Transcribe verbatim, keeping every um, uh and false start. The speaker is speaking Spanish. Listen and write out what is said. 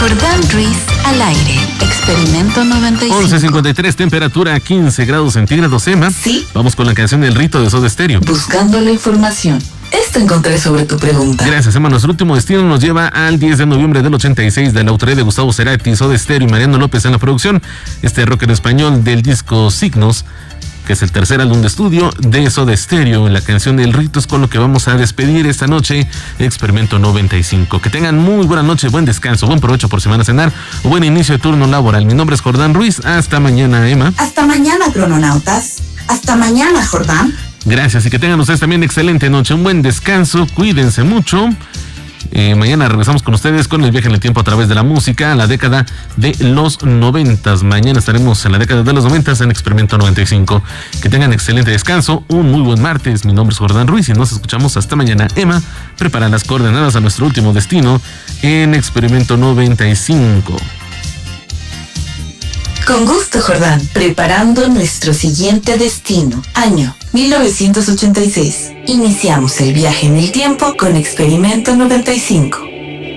Jordán Ruiz al aire. Experimento noventa y cinco. once cincuenta y tres, temperatura quince grados centígrados. Emma. Sí. Vamos con la canción El Rito de Soda Stereo. Buscando la información. Esto encontré sobre tu pregunta. Gracias, Emma. Nuestro último destino nos lleva al diez de noviembre del ochenta y seis, de la autoría de Gustavo Cerati, Soda Stereo y Mariano López en la producción. Este rocker español del disco Signos, que es el tercer álbum de estudio de Soda Stereo. La canción El Rito es con lo que vamos a despedir esta noche Experimento noventa y cinco. Que tengan muy buena noche, buen descanso, buen provecho por si van a cenar o buen inicio de turno laboral. Mi nombre es Jordán Ruiz. Hasta mañana, Emma. Hasta mañana, crononautas. Hasta mañana, Jordán. Gracias y que tengan ustedes también excelente noche, un buen descanso, cuídense mucho. Eh, mañana regresamos con ustedes con el viaje en el tiempo a través de la música a la década de los noventas. Mañana estaremos en la década de los noventas en Experimento noventa y cinco. Que tengan excelente descanso, un muy buen martes. Mi nombre es Jordán Ruiz y nos escuchamos hasta mañana. Emma, prepara las coordenadas a nuestro último destino en Experimento noventa y cinco. Con gusto, Jordán. Preparando nuestro siguiente destino. Año mil novecientos ochenta y seis. Iniciamos el viaje en el tiempo con Experimento noventa y cinco.